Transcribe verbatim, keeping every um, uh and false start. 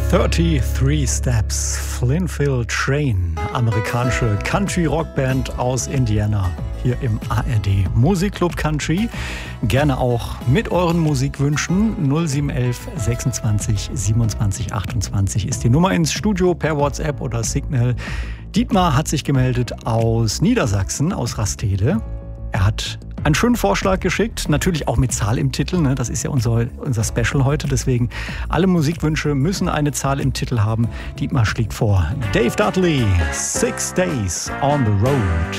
dreiunddreißig Steps, Flintfield Train, amerikanische Country-Rockband aus Indiana, hier im A R D Musikclub Country. Gerne auch mit euren Musikwünschen. null sieben eins eins sechsundzwanzig siebenundzwanzig achtundzwanzig ist die Nummer ins Studio per WhatsApp oder Signal. Dietmar hat sich gemeldet aus Niedersachsen, aus Rastede. Er hat einen schönen Vorschlag geschickt, natürlich auch mit Zahl im Titel, ne? Das ist ja unser, unser Special heute, deswegen alle Musikwünsche müssen eine Zahl im Titel haben. Dietmar schlägt vor Dave Dudley, Six Days on the Road.